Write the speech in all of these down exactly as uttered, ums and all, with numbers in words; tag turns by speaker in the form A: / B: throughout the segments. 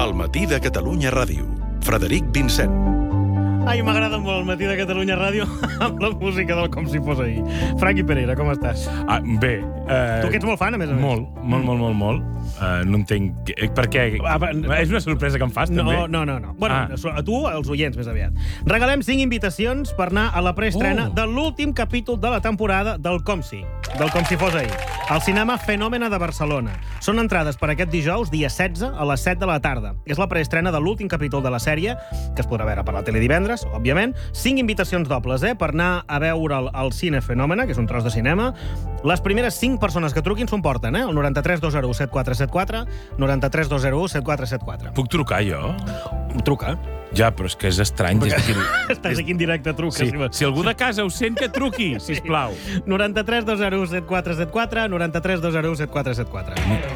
A: El matí de Catalunya Ràdio. Frederic Vincent.
B: Ai, m'agrada molt el matí de Catalunya Ràdio amb la música del Com si fos ahir. Franqui Pereira, com estàs?
C: Ah, bé... Eh,
B: Tu que ets molt fan, a més a més.
C: Molt, molt, molt, molt, molt. Uh, no entenc... Que, per què?
B: Ah, va,
C: És una sorpresa que em fas,
B: No,
C: també?
B: no, no. no. Bueno,
C: Ah.
B: a tu, als oients, més aviat. Regalem cinc invitacions per anar a la preestrena
C: Oh.
B: de l'últim capítol de la temporada del Com si, del Com si fos ahir, al cinema Fenòmena de Barcelona. Són entrades per aquest dijous, dia setze, a les set de la tarda. És la preestrena de l'últim capítol de la sèrie, que es podrà veure per la tele divendres, òbviament. Cinc invitacions dobles, eh, per anar a veure'l al Cine Fenòmena, que és un tros de cinema. Les primeres cinc persones que truquin s'emporten, eh? El noranta-tres dos zero u set quatre set quatre, noranta-tres dos zero u set quatre set quatre.
C: Puc trucar, jo?
B: Truca.
C: Ja, però és que és estrany. És que...
B: Estàs aquí en directe, truca.
C: Sí. Si algú de casa ho sent, que truqui, sisplau.
B: noranta-tres dos zero u set quatre set quatre, noranta-tres dos zero u set quatre set quatre.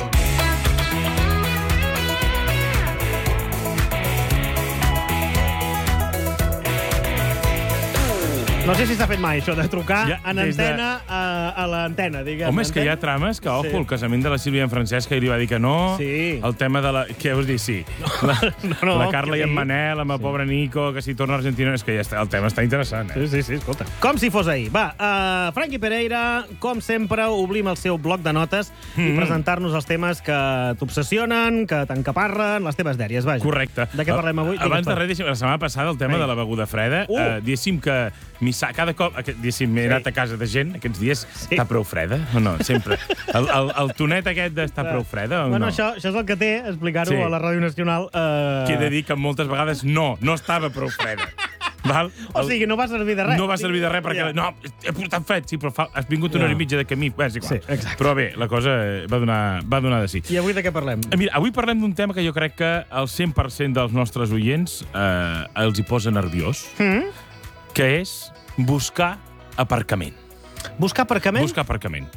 B: No sé si s'ha fet mai, això, de trucar
C: Ja,
B: en
C: des de-
B: antena a, a l'antena, diguem.
C: Home, és que hi ha
B: entens?
C: trames que, ojo,
B: Sí.
C: el casament de la Sílvia i en Francesc, que ell li va dir que no.
B: Sí.
C: El tema de la... Què vols dir? Sí. La,
B: No, no,
C: la Carla
B: que
C: i en
B: sí.
C: Manel, amb el pobre Nico, que si torna a Argentina... És que ja està, el tema està interessant, eh?
B: Sí, sí, sí, escolta. Com si fos ahir. Va, uh, Franqui Pereira, com sempre, oblim el seu bloc de notes mm -hmm. i presentar-nos els temes que t'obsessionen, que t'encaparren, les teves dèries, vaja.
C: Correcte.
B: De què parlem avui?
C: Abans
B: Digues,
C: de res, deixa'm, la setmana passada, el tema
B: Vinga.
C: de la beguda freda,
B: Uh.
C: eh, diguéssim que missa, cada cop... Aquest, diguéssim, m'he
B: Sí.
C: anat a casa de gent aquests dies.
B: Sí.
C: Està prou freda o no? Sempre. El, el, el tonet aquest d'estar prou freda o
B: Bueno,
C: no?
B: això, això és el que té, explicar-ho
C: Sí.
B: a la Ràdio Nacional. Uh...
C: Que he de dir que moltes vegades no, no estava prou freda. Val?
B: O sigui, no va servir de res.
C: No va servir de res, perquè...
B: Ja.
C: No, he portat fred, sí, però fa, has vingut una
B: Ja.
C: hora i mitja de camí. Bé, és igual.
B: Sí, exacte.
C: Però bé, la cosa va donar, va donar de sí.
B: I avui de què parlem?
C: Eh, Mira, avui parlem d'un tema que jo crec que el cent per cent dels nostres oients eh, els hi posa nerviós,
B: Mm?
C: que és buscar aparcament.
B: Buscar aparcament?
C: Buscar aparcament.